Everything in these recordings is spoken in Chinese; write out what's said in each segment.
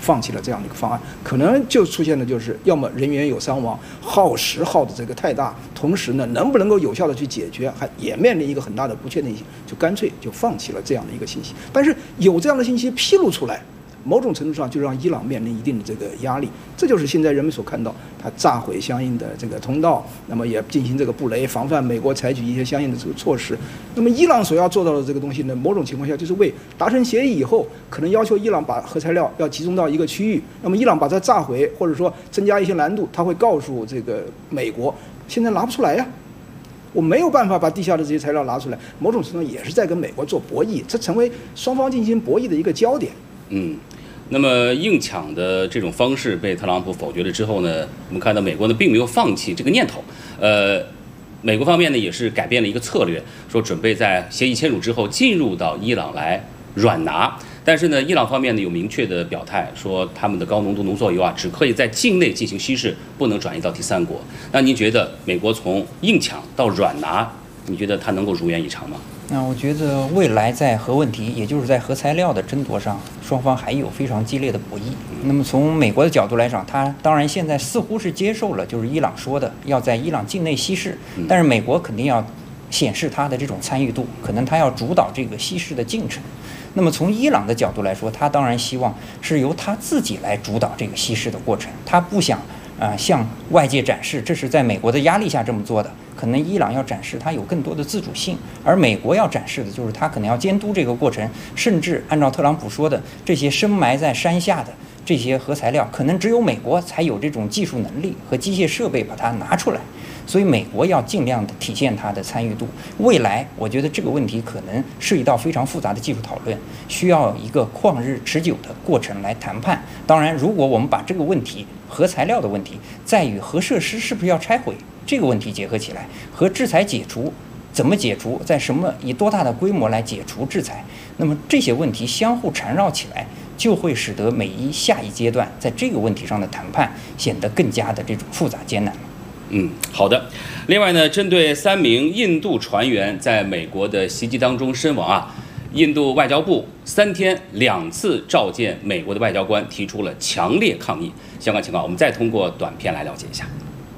放弃了这样的一个方案，可能就出现的就是要么人员有伤亡，耗时耗的这个太大，同时呢，能不能够有效的去解决，也面临一个很大的不确定性，就干脆就放弃了这样的一个信息。但是有这样的信息披露出来，某种程度上就让伊朗面临一定的这个压力，这就是现在人们所看到，它炸毁相应的这个通道，那么也进行这个布雷，防范美国采取一些相应的这个措施。那么伊朗所要做到的这个东西呢，某种情况下就是为达成协议以后，可能要求伊朗把核材料要集中到一个区域，那么伊朗把它炸毁，或者说增加一些难度，他会告诉这个美国，现在拿不出来呀。我没有办法把地下的这些材料拿出来，某种程度也是在跟美国做博弈，这成为双方进行博弈的一个焦点。 那么硬抢的这种方式被特朗普否决了之后呢，我们看到美国呢并没有放弃这个念头，美国方面呢也是改变了一个策略，说准备在协议签署之后进入到伊朗来软拿。但是呢，伊朗方面呢有明确的表态，说他们的高浓度浓缩铀啊只可以在境内进行稀释，不能转移到第三国。那您觉得美国从硬抢到软拿，你觉得它能够如愿以偿吗？ 那我觉得未来在核问题，也就是在核材料的争夺上，双方还有非常激烈的博弈。那么从美国的角度来讲，他当然现在似乎是接受了，就是伊朗说的要在伊朗境内稀释，但是美国肯定要显示他的这种参与度，可能他要主导这个稀释的进程。那么从伊朗的角度来说，他当然希望是由他自己来主导这个稀释的过程，他不想向外界展示这是在美国的压力下这么做的。可能伊朗要展示它有更多的自主性，而美国要展示的就是它可能要监督这个过程，甚至按照特朗普说的，这些深埋在山下的这些核材料，可能只有美国才有这种技术能力和机械设备把它拿出来。所以美国要尽量的体现它的参与度。未来我觉得这个问题可能涉及到非常复杂的技术讨论，需要一个旷日持久的过程来谈判。当然，如果我们把这个问题核材料的问题再与核设施是不是要拆毁这个问题结合起来，和制裁解除怎么解除，在以多大的规模来解除制裁，那么这些问题相互缠绕起来，就会使得下一阶段在这个问题上的谈判显得更加的这种复杂艰难了。 好的。另外呢，针对3名印度船员在美国的袭击当中身亡啊，印度外交部3天2次召见美国的外交官，提出了强烈抗议。相关情况我们再通过短片来了解一下。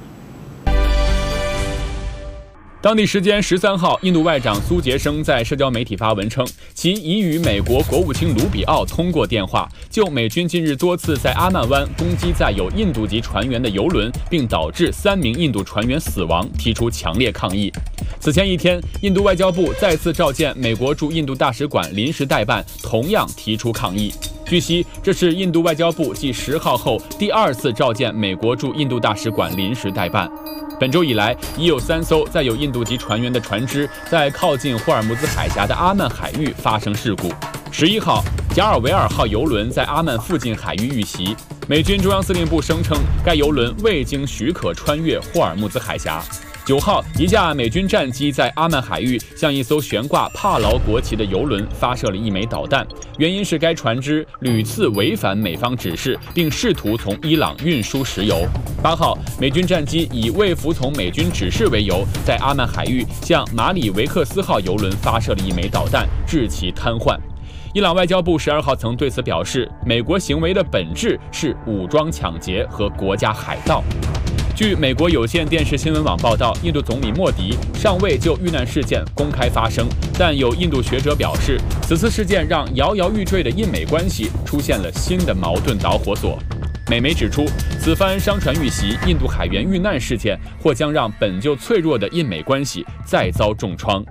当地时间13号，印度外长苏杰生在社交媒体发文称，其已与美国国务卿卢比奥通过电话，就美军近日多次在阿曼湾攻击载有印度籍船员的油轮，并导致3名印度船员死亡，提出强烈抗议。此前一天，印度外交部再次召见美国驻印度大使馆临时代办，同样提出抗议。据悉，这是印度外交部继10号后第2次召见美国驻印度大使馆临时代办。本周以来，已有3艘载有印度籍船员的船只在靠近霍尔木兹海峡的阿曼海域发生事故。11号，加尔维尔号油轮在阿曼附近海域遇袭，美军中央司令部声称该油轮未经许可穿越霍尔木兹海峡。9号，一架美军战机在阿曼海域向一艘悬挂帕劳国旗的油轮发射了1枚导弹，原因是该船只屡次违反美方指示，并试图从伊朗运输石油。8号，美军战机以未服从美军指示为由，在阿曼海域向马里维克斯号油轮发射了1枚导弹，致其瘫痪。伊朗外交部12号曾对此表示，美国行为的本质是武装抢劫和国家海盗。据美国有线电视新闻网报道，印度总理莫迪尚未就遇难事件公开发声，但有印度学者表示，此次事件让摇摇欲坠的印美关系出现了新的矛盾导火索。美媒指出，此番商船遇袭、印度海员遇难事件或将让本就脆弱的印美关系再遭重创。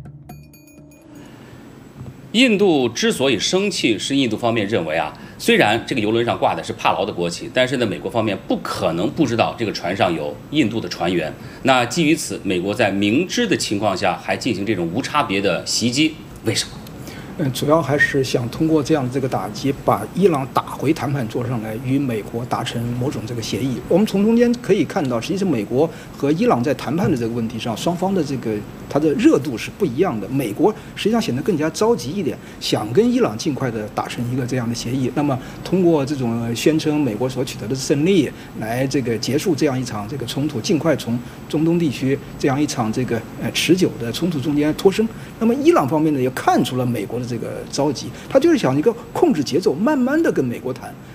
印度之所以生气，是印度方面认为虽然这个邮轮上挂的是帕劳的国旗，但是呢，美国方面不可能不知道这个船上有印度的船员。那基于此，美国在明知的情况下还进行这种无差别的袭击，为什么？ 主要还是想通过这样的这个打击，把伊朗打回谈判桌上来，与美国达成某种这个协议。我们从中间可以看到，实际上美国和伊朗在谈判的这个问题上，双方的这个它的热度是不一样的。美国实际上显得更加着急一点，想跟伊朗尽快的达成一个这样的协议。那么通过这种宣称美国所取得的胜利，来这个结束这样一场这个冲突，尽快从中东地区这样一场这个持久的冲突中间脱身。那么伊朗方面呢，也看出了美国的这个着急，他就是想一个控制节奏，慢慢的跟美国谈。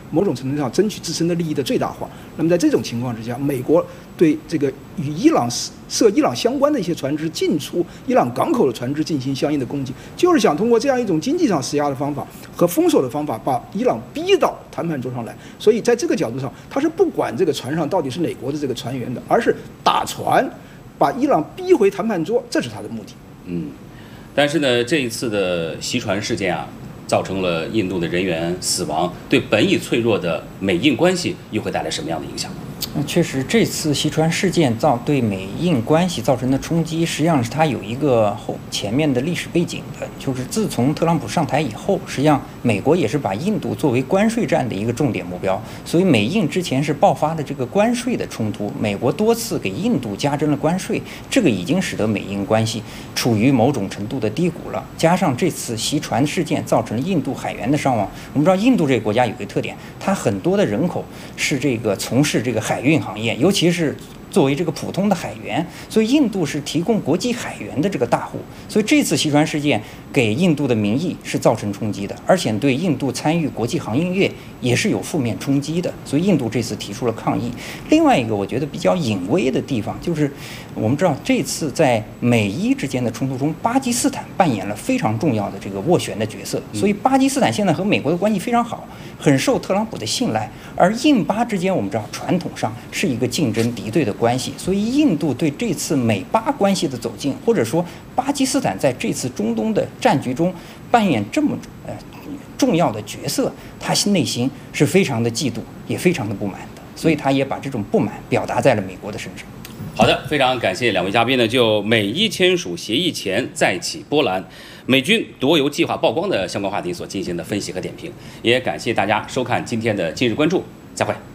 某种程度上争取自身的利益的最大化。那么在这种情况之下，美国对这个与伊朗相关的一些船只进出伊朗港口的船只进行相应的攻击，就是想通过这样一种经济上施压的方法和封锁的方法，把伊朗逼到谈判桌上来。所以在这个角度上，他是不管这个船上到底是哪国的这个船员的，而是打船把伊朗逼回谈判桌，这是他的目的。 但是呢，这一次的袭船事件啊，造成了印度的人员死亡，对本已脆弱的美印关系又会带来什么样的影响？ 确实，这次袭船事件对美印关系造成的冲击，实际上是它有一个前面的历史背景的，就是自从特朗普上台以后，实际上美国也是把印度作为关税战的一个重点目标，所以美印之前是爆发了这个关税的冲突，美国多次给印度加征了关税，这个已经使得美印关系处于某种程度的低谷了。加上这次袭船事件造成了印度海员的伤亡，我们知道印度这个国家有一个特点，它很多的人口是这个从事这个海运行业，尤其是作为这个普通的海员，所以印度是提供国际海员的这个大户，所以这次袭船事件给印度的民意是造成冲击的，而且对印度参与国际航运业也是有负面冲击的，所以印度这次提出了抗议。另外一个我觉得比较隐微的地方，就是我们知道这次在美伊之间的冲突中，巴基斯坦扮演了非常重要的这个斡旋的角色，所以巴基斯坦现在和美国的关系非常好，很受特朗普的信赖，而印巴之间我们知道传统上是一个竞争敌对的关系，所以印度对这次美巴关系的走近，或者说巴基斯坦在这次中东的战局中扮演这么重要的角色，他内心是非常的嫉妒，也非常的不满的，所以他也把这种不满表达在了美国的身上。 好的，非常感谢两位嘉宾呢，就美伊签署协议前再起波澜，美军夺油计划曝光的相关话题所进行的分析和点评，也感谢大家收看今天的今日关注，再会。